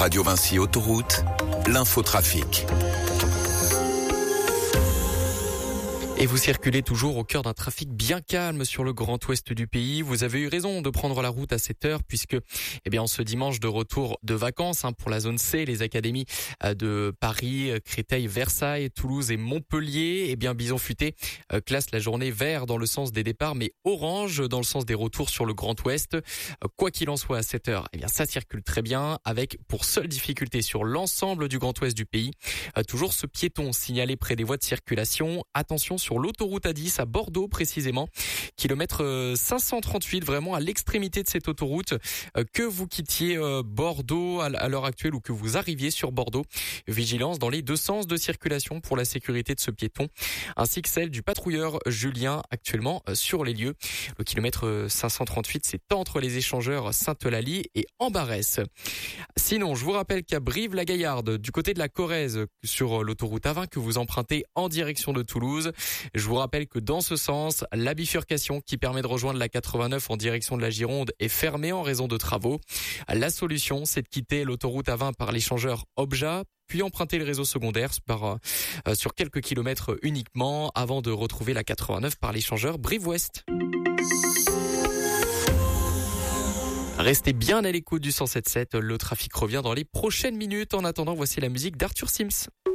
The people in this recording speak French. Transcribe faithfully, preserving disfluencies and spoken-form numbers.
Radio Vinci Autoroute, l'infotrafic. Et vous circulez toujours au cœur d'un trafic bien calme sur le grand ouest du pays. Vous avez eu raison de prendre la route à cette heure puisque, eh bien, ce dimanche de retour de vacances, hein, pour la zone C, les académies de Paris, Créteil, Versailles, Toulouse et Montpellier, eh bien, Bison Futé euh, classe la journée vert dans le sens des départs, mais orange dans le sens des retours sur le grand ouest. Euh, quoi qu'il en soit à cette heure, eh bien, ça circule très bien avec pour seule difficulté sur l'ensemble du grand ouest du pays, euh, toujours ce piéton signalé près des voies de circulation. Attention sur Sur l'autoroute A dix à Bordeaux précisément, kilomètre cinq cent trente-huit, vraiment à l'extrémité de cette autoroute, que vous quittiez Bordeaux à l'heure actuelle ou que vous arriviez sur Bordeaux. Vigilance dans les deux sens de circulation pour la sécurité de ce piéton, ainsi que celle du patrouilleur Julien actuellement sur les lieux. Le kilomètre cinq cent trente-huit, c'est entre les échangeurs Sainte-Eulalie et Ambarès. Sinon, je vous rappelle qu'à Brive-la-Gaillarde, du côté de la Corrèze, sur l'autoroute A vingt que vous empruntez en direction de Toulouse, je vous rappelle que dans ce sens, la bifurcation qui permet de rejoindre la quatre-vingt-neuf en direction de la Gironde est fermée en raison de travaux. La solution, c'est de quitter l'autoroute A vingt par l'échangeur Obja, puis emprunter le réseau secondaire par, euh, sur quelques kilomètres uniquement avant de retrouver la quatre-vingt-neuf par l'échangeur Brive-Ouest. Restez bien à l'écoute du cent sept sept, le trafic revient dans les prochaines minutes. En attendant, voici la musique d'Arthur Sims.